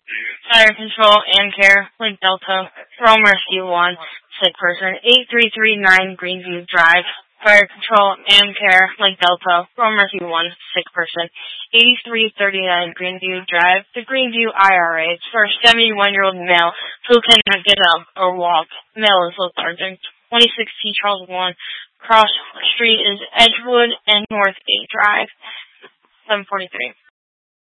Fire Control and Care, Lake Delta, Rome Rescue 1, sick person, 8339 Greenview Drive. Fire Control and Care, Lake Delta, Rome Rescue 1, sick person, 8339 Greenview Drive. The Greenview IRA is for a 71-year-old male who cannot get up or walk. Male is lethargic. 26 T. Charles 1. Cross Street is Edgewood and North 8 Drive. 743.